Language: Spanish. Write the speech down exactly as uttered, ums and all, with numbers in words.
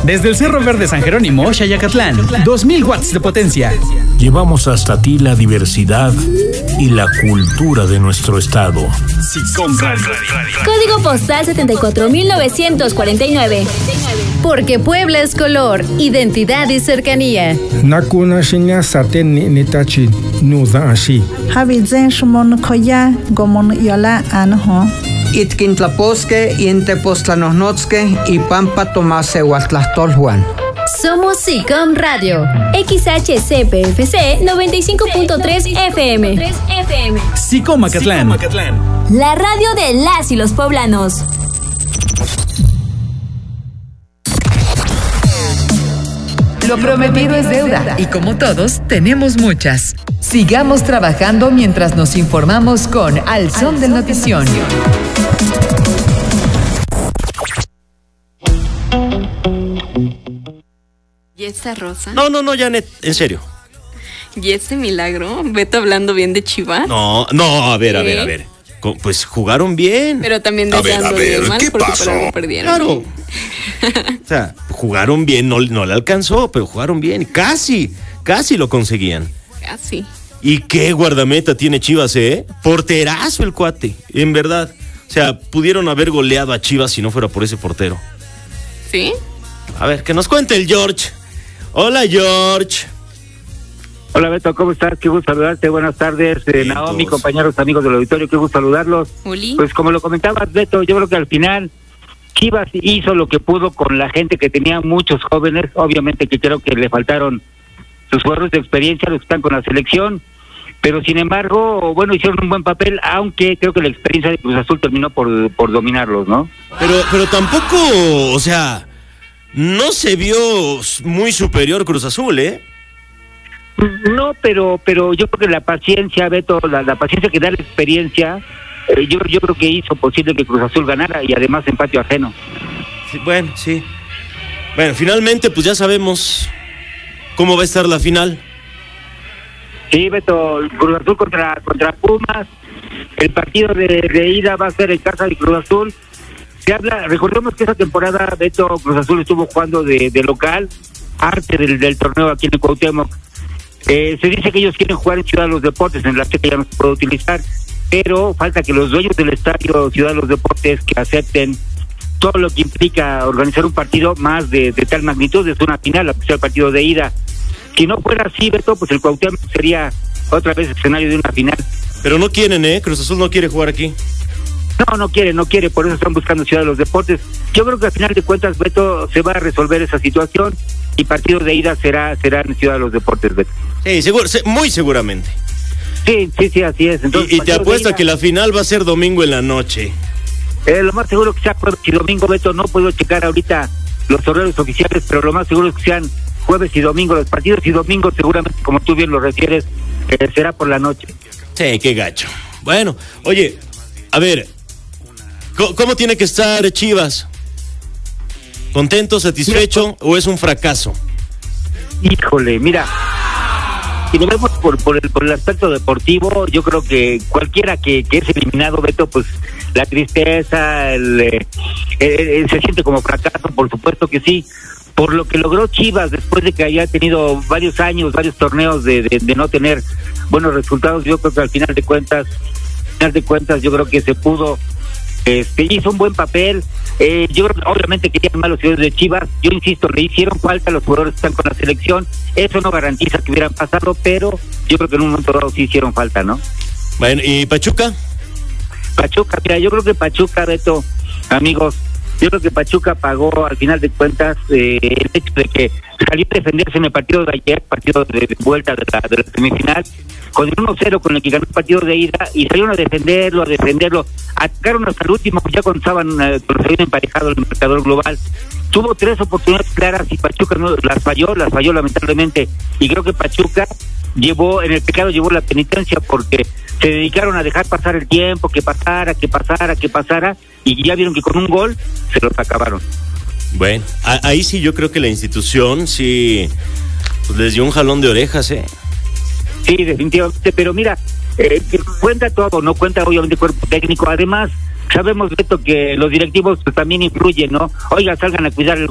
Desde el Cerro Verde San Jerónimo, Xayacatlán, dos mil watts de potencia. Llevamos hasta ti la diversidad y la cultura de nuestro estado. SICOM Radio. Código postal setenta y cuatro mil novecientos cuarenta y nueve. Porque Puebla es color, identidad y cercanía. Nakuna shinya saten nitachi nuza ashi. Habizen shumon koya gomon yola anho. Itkintlaposque, Intepostlanosnotzque y Pampa Tomase Huatlastolhuan. Somos SICOM Radio. X H C P F C noventa y cinco punto tres F M. SICOM Acatlán. La radio de las y los poblanos. Lo prometido es deuda y como todos tenemos muchas. Sigamos trabajando mientras nos informamos con Al Son del Notición. ¿Y esta rosa? No, no, no, Janet, en serio. ¿Y este milagro? Beto hablando bien de Chivas. No, no, a ver, a ver, a ver. Pues jugaron bien. Pero también deseándole mal porque por algo perdieron. Claro. O sea, jugaron bien, no, no le alcanzó, pero jugaron bien. Casi, casi lo conseguían. Casi. ¿Y qué guardameta tiene Chivas, eh? Porterazo el cuate, en verdad. O sea, pudieron haber goleado a Chivas si no fuera por ese portero. ¿Sí? A ver, que nos cuente el George. Hola, George. Hola, Beto, ¿cómo estás? Qué gusto saludarte, buenas tardes. Eh, Naomi, compañeros, amigos del auditorio, qué gusto saludarlos. Uli. Pues como lo comentabas, Beto, yo creo que al final Chivas hizo lo que pudo con la gente que tenía muchos jóvenes. Obviamente que creo que le faltaron sus jugadores de experiencia, los que están con la selección. Pero sin embargo, bueno, hicieron un buen papel, aunque creo que la experiencia de Cruz Azul terminó por, por dominarlos, ¿no? Pero, pero tampoco, o sea, no se vio muy superior Cruz Azul, ¿eh? No, pero pero yo creo que la paciencia, Beto, la, la paciencia que da la experiencia, eh, yo, yo creo que hizo posible que Cruz Azul ganara y además en patio ajeno. Sí, bueno, sí. Bueno, finalmente pues ya sabemos cómo va a estar la final. Sí, Beto, Cruz Azul contra, contra Pumas, el partido de, de ida va a ser en casa de Cruz Azul. Se habla, recordemos que esa temporada, Beto, Cruz Azul estuvo jugando de, de local, arte del, del torneo aquí en el Cuauhtémoc. Eh, se dice que ellos quieren jugar en Ciudad de los Deportes, en la que ya no se puede utilizar, pero falta que los dueños del estadio Ciudad de los Deportes que acepten todo lo que implica organizar un partido más de, de tal magnitud, desde una final, a pesar del partido de ida. Si no fuera así, Beto, pues el Cuauhtémoc sería otra vez escenario de una final. Pero no quieren, ¿eh? Cruz Azul no quiere jugar aquí. No, no quiere, no quiere, por eso están buscando Ciudad de los Deportes. Yo creo que al final de cuentas, Beto, se va a resolver esa situación y partido de ida será será en Ciudad de los Deportes, Beto. Sí, seguro, muy seguramente. Sí, sí, sí, así es. Entonces, y, y te apuesto a que la final va a ser domingo en la noche. Eh, lo más seguro que sea jueves y domingo, Beto, no puedo checar ahorita los horarios oficiales, pero lo más seguro es que sean jueves y domingo los partidos, y domingo seguramente, como tú bien lo refieres, eh, será por la noche. Sí, qué gacho. Bueno, oye, a ver, ¿cómo, cómo tiene que estar Chivas? ¿Contento, satisfecho o es un fracaso? Híjole, mira, si lo vemos por, por, el, por el aspecto deportivo, yo creo que cualquiera que, que es eliminado, Beto, pues la tristeza, el, el, el, se siente como fracaso, por supuesto que sí. Por lo que logró Chivas después de que haya tenido varios años, varios torneos de, de, de no tener buenos resultados, yo creo que al final de cuentas, al final de cuentas, yo creo que se pudo, este, hizo un buen papel. Eh, yo creo que obviamente querían más los jugadores de Chivas. Yo insisto, le hicieron falta a los jugadores que están con la selección. Eso no garantiza que hubieran pasado, pero yo creo que en un momento dado sí hicieron falta, ¿no? Bueno, ¿y Pachuca? Pachuca, mira, yo creo que Pachuca, Beto, amigos, yo creo que Pachuca pagó al final de cuentas eh, el hecho de que salió a defenderse en el partido de ayer, partido de, de vuelta de la, de la semifinal, con el uno cero con el que ganó el partido de ida, y salieron a defenderlo, a defenderlo, atacaron hasta el último, ya cuando estaban, eh, cuando se habían emparejado el marcador global. Tuvo tres oportunidades claras y Pachuca no las falló, las falló lamentablemente, y creo que Pachuca llevó, en el pecado llevó la penitencia, porque se dedicaron a dejar pasar el tiempo, que pasara, que pasara, que pasara, y ya vieron que con un gol se los acabaron. Bueno, a, ahí sí yo creo que la institución sí pues les dio un jalón de orejas, ¿eh? Sí, definitivamente, pero mira, eh, cuenta todo, no cuenta obviamente el cuerpo técnico, además sabemos, Beto, que los directivos pues, también influyen, ¿no? Oiga, salgan a cuidar el